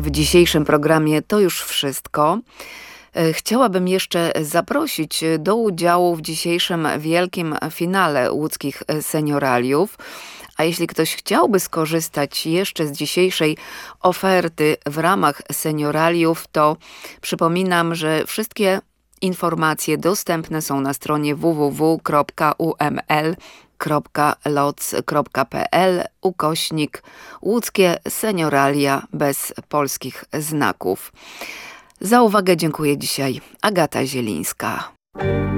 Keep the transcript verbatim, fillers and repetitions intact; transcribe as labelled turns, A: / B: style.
A: W dzisiejszym programie to już wszystko. Chciałabym jeszcze zaprosić do udziału w dzisiejszym wielkim finale łódzkich senioraliów. A jeśli ktoś chciałby skorzystać jeszcze z dzisiejszej oferty w ramach senioraliów, to przypominam, że wszystkie informacje dostępne są na stronie w w w kropka u m l kropka loc kropka p l ukośnik łódzkie senioralia bez polskich znaków. Za uwagę dziękuję dzisiaj Agata Zielińska.